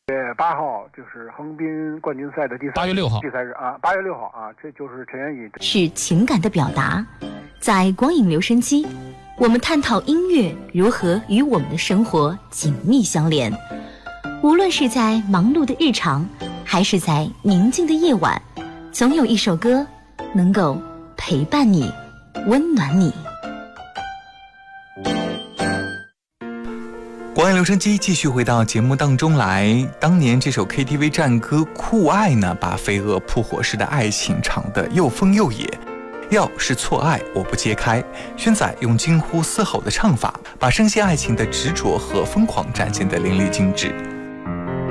月8号就是横滨冠军赛的第 8月6号第3日啊，8月6号啊，这就是陈妍仪。 是情感的表达，在光影留声机，我们探讨音乐如何与我们的生活紧密相连。无论是在忙碌的日常，还是在宁静的夜晚，总有一首歌能够陪伴你，温暖你。 光影留声机继续回到节目当中来。当年这首 KTV 战歌《酷爱》呢，把飞蛾扑火式的爱情唱得又疯又野。要是错爱，我不揭开。轩仔用惊呼嘶吼的唱法，把深陷爱情的执着和疯狂展现得淋漓尽致。